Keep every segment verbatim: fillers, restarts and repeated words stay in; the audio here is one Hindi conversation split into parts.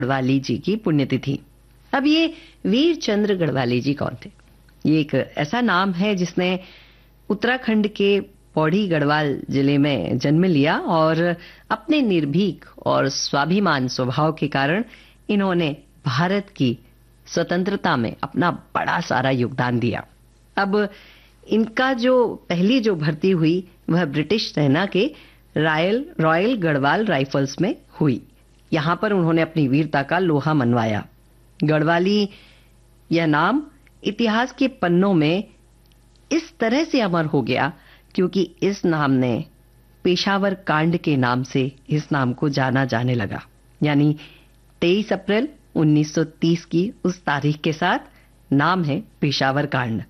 गढ़वाली जी की पुण्यतिथि। अब ये वीर चंद्र गढ़वाली जी कौन थे? ये एक ऐसा नाम है जिसने उत्तराखंड के पौड़ी गढ़वाल जिले में जन्म लिया और अपने निर्भीक और स्वाभिमान स्वभाव के कारण इन्होंने भारत की स्वतंत्रता में अपना बड़ा सारा योगदान दिया। अब इनका जो पहली जो भर्ती हुई वह ब्रिटिश सेना के रॉयल रॉयल गढ़वाल राइफल्स में हुई। यहां पर उन्होंने अपनी वीरता का लोहा मनवाया। गढ़वाली यह नाम इतिहास के पन्नों में इस तरह से अमर हो गया क्योंकि इस नाम ने पेशावर कांड के नाम से इस नाम को जाना जाने लगा। यानी तेईस अप्रैल उन्नीस सौ तीस की उस तारीख के साथ नाम है पेशावर कांड।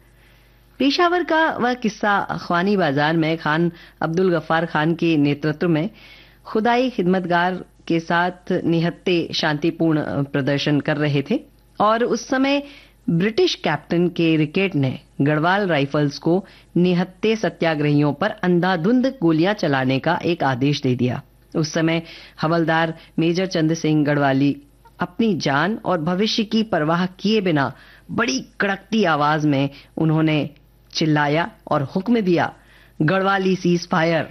पेशावर का वह किस्सा ख्वानी बाजार में खान अब्दुल गफ्फार खान के नेतृत्व में खुदाई खिदमतगार के साथ निहत्थे शांतिपूर्ण प्रदर्शन कर रहे थे और उस समय ब्रिटिश कैप्टन के रिकेट ने गढ़वाल राइफल्स को निहत्थे सत्याग्रहियों पर अंधाधुंध गोलियां चलाने का एक आदेश दे दिया। उस समय हवलदार मेजर चंद्र सिंह गढ़वाली अपनी जान और भविष्य की परवाह किए बिना बड़ी कड़कती आवाज में उन्होंने चिल्लाया और हुक्म दिया, गढ़वाली सीज फायर।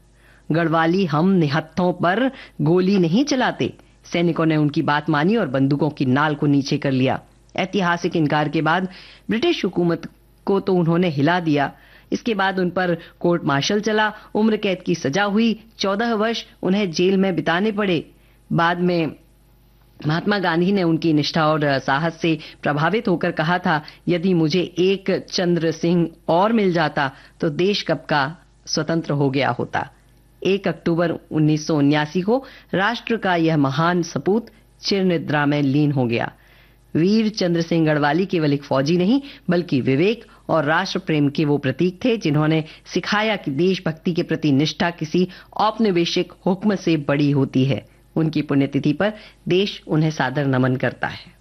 गढ़वाली हम निहत्थों पर गोली नहीं चलाते। सैनिकों ने उनकी बात मानी और बंदूकों की नाल को नीचे कर लिया। ऐतिहासिक इनकार के बाद ब्रिटिश हुकूमत को तो उन्होंने हिला दिया। इसके बाद उन पर कोर्ट मार्शल चला, उम्र कैद की सजा हुई, चौदह वर्ष उन्हें जेल में बिताने पड़े। बाद में महात्मा गांधी ने उनकी निष्ठा और साहस से प्रभावित होकर कहा था, यदि मुझे एक चंद्र सिंह और मिल जाता तो देश कब का स्वतंत्र हो गया होता। एक अक्टूबर उन्नीस सौ उन्यासी को राष्ट्र का यह महान सपूत चिर निद्रा में लीन हो गया। वीर चंद्र सिंह गढ़वाली केवल एक फौजी नहीं बल्कि विवेक और राष्ट्र प्रेम के वो प्रतीक थे जिन्होंने सिखाया कि देशभक्ति के प्रति निष्ठा किसी औपनिवेशिक हुक्म से बड़ी होती है। उनकी पुण्यतिथि पर देश उन्हें सादर नमन करता है।